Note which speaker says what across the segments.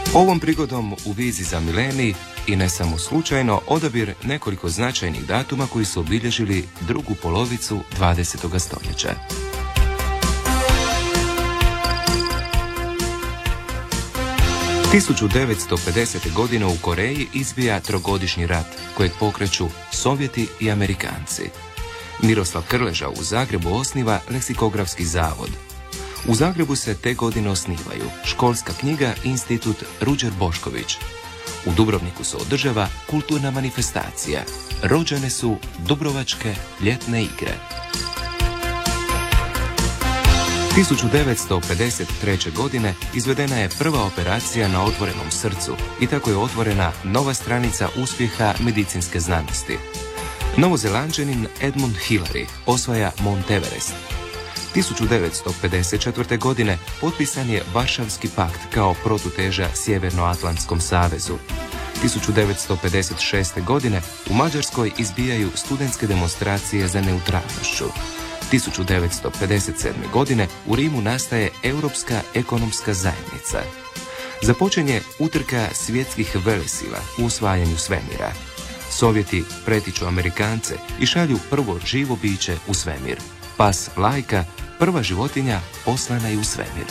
Speaker 1: Ovom prigodom u vizi za milenij i ne samo slučajno odabir nekoliko značajnih datuma koji su obilježili drugu polovicu 20. stoljeća. – 1950. godine u Koreji izbija trogodišnji rat kojeg pokreću Sovjeti i Amerikanci. Miroslav Krleža u Zagrebu osniva Leksikografski zavod. U Zagrebu se te godine osnivaju školska knjiga Institut Ruđer Bošković. U Dubrovniku se održava kulturna manifestacija. Rođene su Dubrovačke ljetne igre. 1953. godine izvedena je prva operacija na otvorenom srcu i tako je otvorena nova stranica uspjeha medicinske znanosti. Novozelanđanin Edmund Hillary osvaja Mount Everest. 1954. godine potpisan je Varšavski pakt kao protuteža Sjevernoatlantskom savezu. 1956. godine u Mađarskoj izbijaju studentske demonstracije za neutralnošću. 1957. godine u Rimu nastaje Europska ekonomska zajednica. Započinje utrka svjetskih velesila u osvajanju svemira. Sovjeti pretiču Amerikance i šalju prvo živo biće u svemir. Pas Lajka, prva životinja poslana je u svemir.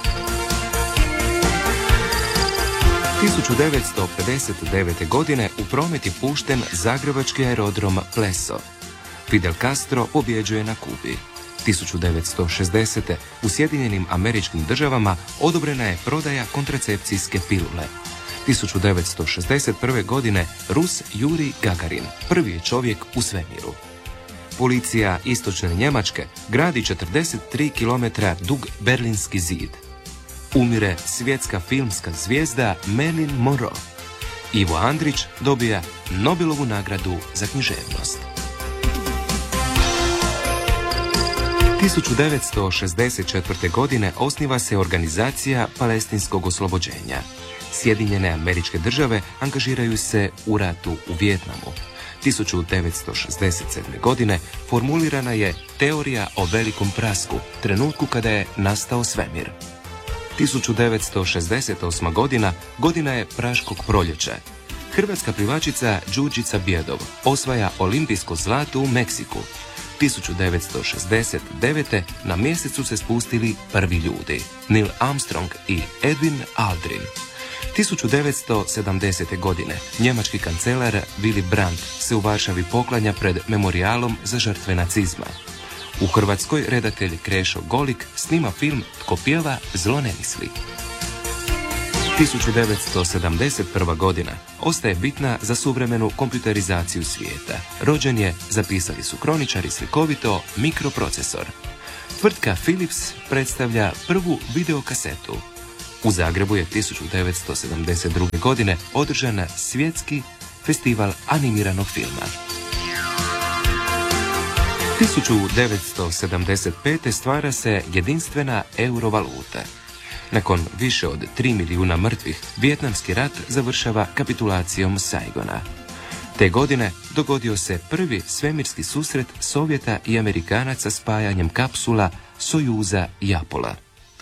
Speaker 1: 1959. godine u promet je pušten zagrebački aerodrom Pleso. Fidel Castro pobjeđuje na Kubi. 1960. u Sjedinjenim Američkim Državama odobrena je prodaja kontracepcijske pilule. 1961. godine Rus Juri Gagarin, prvi je čovjek u svemiru. Policija istočne Njemačke gradi 43 km dug Berlinski zid. Umire svjetska filmska zvijezda Marilyn Monroe. Ivo Andrić dobija Nobelovu nagradu za književnost. 1964. godine osniva se Organizacija palestinskog oslobođenja. Sjedinjene Američke Države angažiraju se u ratu u Vijetnamu. 1967. godine formulirana je teorija o velikom prasku, trenutku kada je nastao svemir. 1968. godina je Praškog proljeća. Hrvatska plivačica Đurđica Bjedov osvaja olimpijsko zlato u Meksiku. 1969. na mjesecu se spustili prvi ljudi, Neil Armstrong i Edwin Aldrin. 1970. godine njemački kancelar Willy Brandt se u Varšavi poklanja pred memorijalom za žrtve nacizma. U Hrvatskoj redatelj Krešo Golik snima film Tko pjeva zlo ne misli. 1971. godina ostaje bitna za suvremenu kompjuterizaciju svijeta. Rođen je, zapisali su kroničari slikovito, mikroprocesor. Tvrtka Philips predstavlja prvu videokasetu. U Zagrebu je 1972. godine održan svjetski festival animiranog filma. 1975. stvara se jedinstvena eurovaluta. Nakon više od 3 milijuna mrtvih, Vijetnamski rat završava kapitulacijom Saigona. Te godine dogodio se prvi svemirski susret Sovjeta i Amerikanaca spajanjem kapsula Sojuza i Apola.